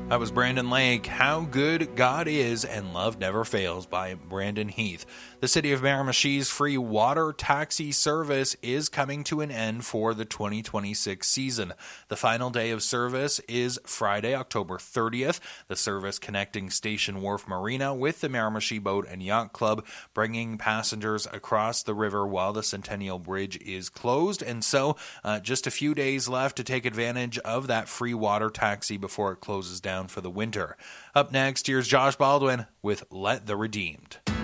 That was Brandon Lake, How Good God Is and Love Never Fails by Brandon Heath. The City of Miramichi's free water taxi service is coming to an end for the 2026 season. The final day of service is Friday, October 30th. The service connecting Station Wharf Marina with the Miramichi Boat and Yacht Club, bringing passengers across the river while the Centennial Bridge is closed. And so, just a few days left to take advantage of that free water taxi before it closes down for the winter. Up next, here's Josh Baldwin with Let the Redeemed.